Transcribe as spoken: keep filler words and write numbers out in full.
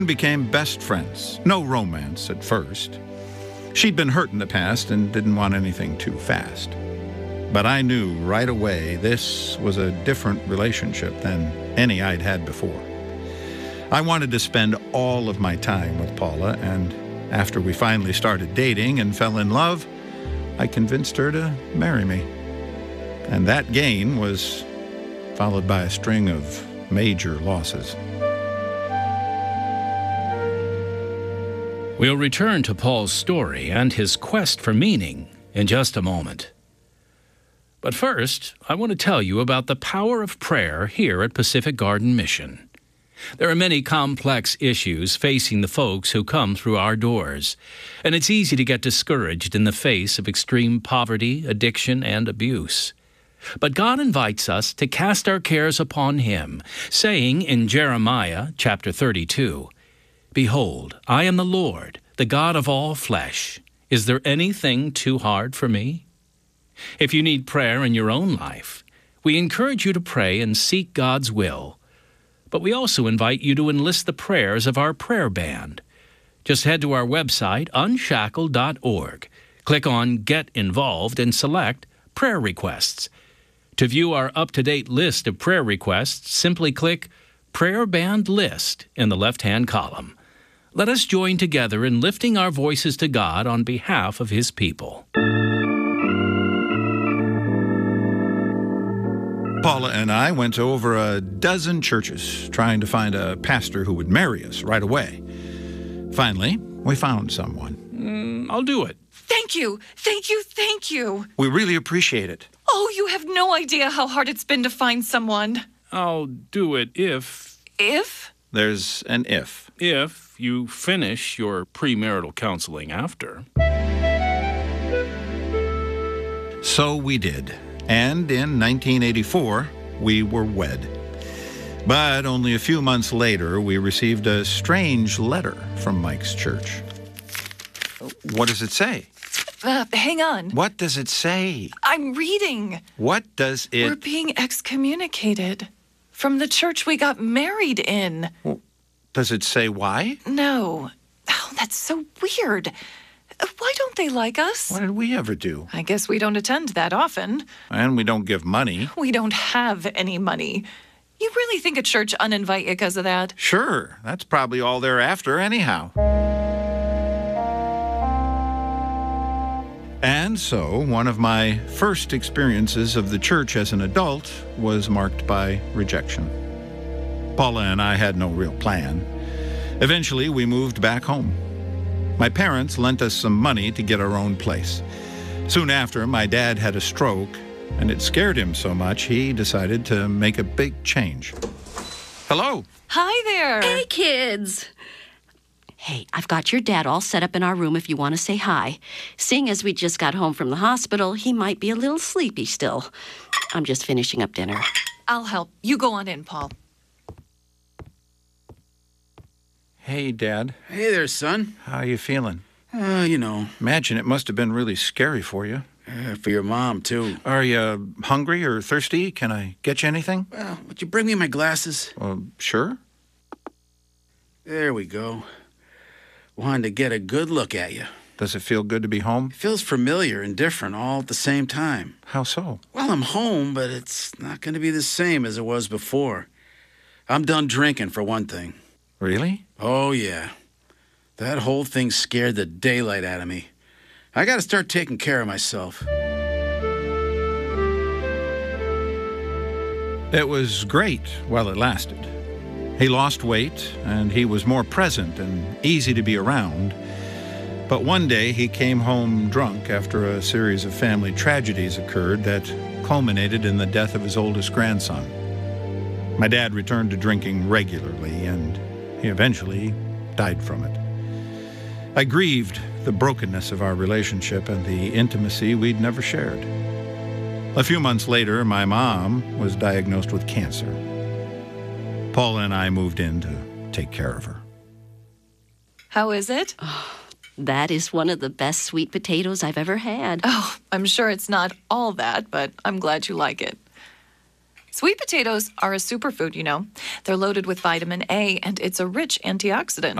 Became best friends. No romance at first. She'd been hurt in the past and didn't want anything too fast. But I knew right away this was a different relationship than any I'd had before. I wanted to spend all of my time with Paula, and after we finally started dating and fell in love, I convinced her to marry me. And that gain was followed by a string of major losses. We'll return to Paul's story and his quest for meaning in just a moment. But first, I want to tell you about the power of prayer here at Pacific Garden Mission. There are many complex issues facing the folks who come through our doors, and it's easy to get discouraged in the face of extreme poverty, addiction, and abuse. But God invites us to cast our cares upon Him, saying in Jeremiah chapter thirty-two, "Behold, I am the Lord, the God of all flesh. Is there anything too hard for me?" If you need prayer in your own life, we encourage you to pray and seek God's will. But we also invite you to enlist the prayers of our prayer band. Just head to our website, unshackled dot org. Click on Get Involved and select Prayer Requests. To view our up-to-date list of prayer requests, simply click Prayer Band List in the left-hand column. Let us join together in lifting our voices to God on behalf of His people. Paula and I went to over a dozen churches trying to find a pastor who would marry us right away. Finally, we found someone. Mm, I'll do it. Thank you. Thank you. Thank you. We really appreciate it. Oh, you have no idea how hard it's been to find someone. I'll do it if... If? There's an if. If you finish your premarital counseling after. So we did. And in nineteen eighty-four, we were wed. But only a few months later, we received a strange letter from Mike's church. What does it say? Uh, hang on. What does it say? I'm reading. What does it... We're being excommunicated from the church we got married in. Well, does it say why? No. Oh, that's so weird. Why don't they like us? What did we ever do? I guess we don't attend that often. And we don't give money. We don't have any money. You really think a church uninvite you because of that? Sure. That's probably all they're after anyhow. And so, one of my first experiences of the church as an adult was marked by rejection. Paula and I had no real plan. Eventually, we moved back home. My parents lent us some money to get our own place. Soon after, my dad had a stroke, and it scared him so much he decided to make a big change. Hello. Hi there. Hey, kids. Hey, I've got your dad all set up in our room if you want to say hi. Seeing as we just got home from the hospital, he might be a little sleepy still. I'm just finishing up dinner. I'll help. You go on in, Paul. Hey, Dad. Hey there, son. How are you feeling? Uh, you know. Imagine it must have been really scary for you. Uh, for your mom, too. Are you hungry or thirsty? Can I get you anything? Well, would you bring me my glasses? Uh, sure. There we go. Wanted to get a good look at you. Does it feel good to be home? It feels familiar and different all at the same time. How so? Well, I'm home, but it's not going to be the same as it was before. I'm done drinking, for one thing. Really? Oh, yeah. That whole thing scared the daylight out of me. I got to start taking care of myself. It was great while it lasted. He lost weight, and he was more present and easy to be around. But one day he came home drunk after a series of family tragedies occurred that culminated in the death of his oldest grandson. My dad returned to drinking regularly, and he eventually died from it. I grieved the brokenness of our relationship and the intimacy we'd never shared. A few months later, my mom was diagnosed with cancer. Paula and I moved in to take care of her. How is it? Oh, that is one of the best sweet potatoes I've ever had. Oh, I'm sure it's not all that, but I'm glad you like it. Sweet potatoes are a superfood, you know. They're loaded with vitamin A, and it's a rich antioxidant.